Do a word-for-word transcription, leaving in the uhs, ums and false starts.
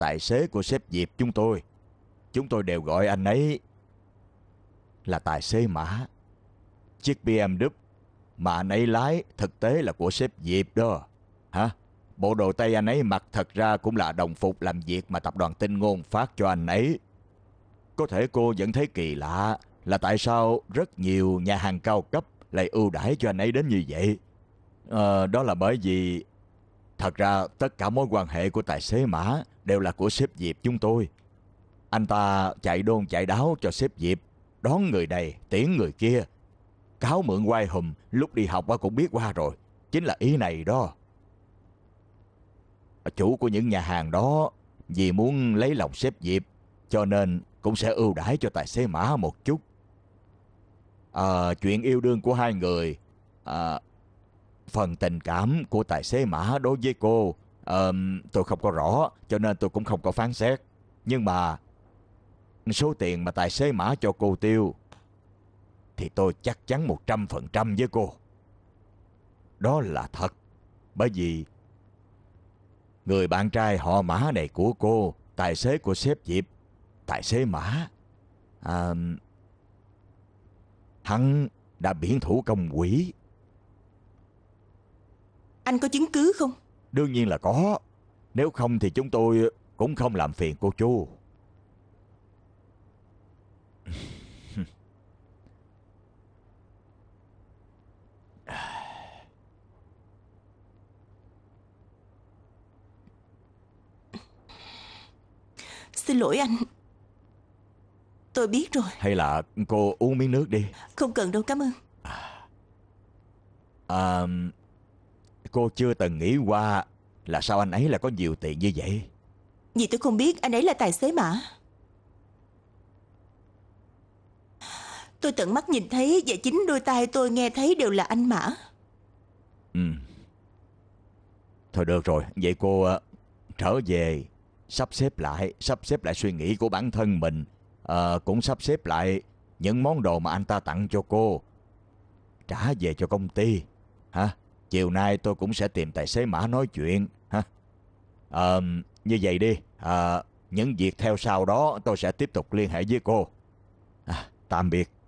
tài xế của sếp Diệp chúng tôi. Chúng tôi đều gọi anh ấy là tài xế Mã. Chiếc bê em vê mà anh ấy lái thực tế là của sếp Diệp đó. Hả? Bộ đồ tây anh ấy mặc thật ra cũng là đồng phục làm việc mà tập đoàn Tinh Ngôn phát cho anh ấy. Có thể cô vẫn thấy kỳ lạ là tại sao rất nhiều nhà hàng cao cấp lại ưu đãi cho anh ấy đến như vậy. Ờ, đó là bởi vì thật ra tất cả mối quan hệ của tài xế Mã đều là của sếp Diệp chúng tôi. Anh ta chạy đôn chạy đáo cho sếp Diệp, đón người này tiễn người kia. Cáo mượn oai hùm lúc đi học cũng biết qua rồi. Chính là ý này đó. Chủ của những nhà hàng đó vì muốn lấy lòng sếp Diệp cho nên cũng sẽ ưu đãi cho tài xế Mã một chút. À, chuyện yêu đương của hai người, à, phần tình cảm của tài xế Mã đối với cô, à, tôi không có rõ cho nên tôi cũng không có phán xét. Nhưng mà số tiền mà tài xế Mã cho cô tiêu thì tôi chắc chắn một trăm phần trăm với cô. Đó là thật. Bởi vì người bạn trai họ Mã này của cô, tài xế của sếp Diệp, tài xế Mã, à, hắn đã biển thủ công quỹ. Anh có chứng cứ không? Đương nhiên là có. Nếu không thì chúng tôi cũng không làm phiền cô chú. Xin lỗi anh. Tôi biết rồi. Hay là cô uống miếng nước đi. Không cần đâu, cảm ơn. À, cô chưa từng nghĩ qua là sao anh ấy lại có nhiều tiền như vậy? Vì tôi không biết anh ấy là tài xế Mã. Tôi tận mắt nhìn thấy và chính đôi tai tôi nghe thấy đều là anh Mã. Ừ. Thôi được rồi, vậy cô uh, trở về sắp xếp lại, sắp xếp lại suy nghĩ của bản thân mình, uh, cũng sắp xếp lại những món đồ mà anh ta tặng cho cô, trả về cho công ty. Hả? Chiều nay tôi cũng sẽ tìm tài xế Mã nói chuyện. Hả? Uh, như vậy đi, uh, những việc theo sau đó tôi sẽ tiếp tục liên hệ với cô. À, tạm biệt.